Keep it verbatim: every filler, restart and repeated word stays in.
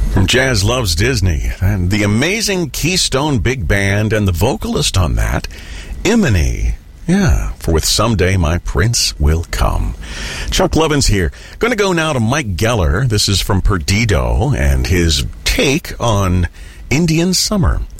From Jazz Loves Disney, and the amazing Keystone Big Band, and the vocalist on that, Imani. Yeah, for with Someday My Prince Will Come. Chuck Lovins here. Going to go now to Mike Geller. This is from Perdido, and his take on Indian Summer.